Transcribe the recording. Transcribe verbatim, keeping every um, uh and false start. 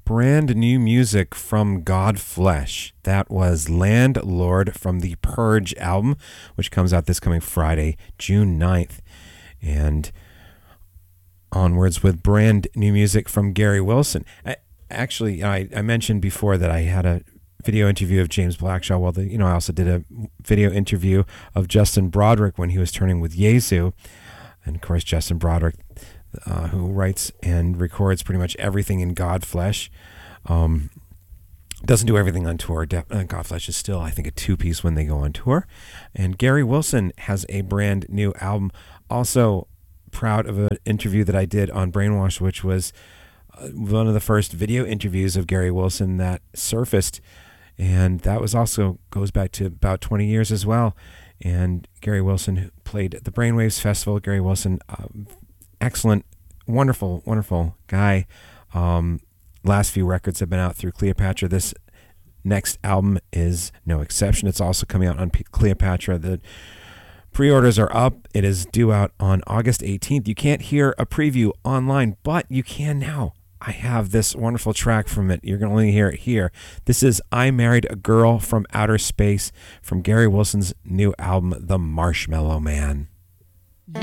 brand new music from Godflesh. That was Landlord from the Purge album, which comes out this coming Friday, June ninth. And onwards with brand new music from Gary Wilson. I, actually, I, I mentioned before that I had a video interview of James Blackshaw. Well, the, you know, I also did a video interview of Justin Broderick when he was turning with Yezu. And of course, Justin Broderick, uh, who writes and records pretty much everything in Godflesh, um, doesn't do everything on tour. De- uh, Godflesh is still, I think, a two-piece when they go on tour. And Gary Wilson has a brand new album. Also proud of an interview that I did on Brainwash, which was uh, one of the first video interviews of Gary Wilson that surfaced. And that was also goes back to about twenty years as well. And Gary Wilson played at the Brainwaves Festival. Gary Wilson, uh, excellent, wonderful, wonderful guy. Um, last few records have been out through Cleopatra. This next album is no exception. It's also coming out on P- Cleopatra. The pre-orders are up. It is due out on August eighteenth. You can't hear a preview online, but you can now. I have this wonderful track from it. You're going to only hear it here. This is I Married a Girl from Outer Space from Gary Wilson's new album, The Marshmallow Man.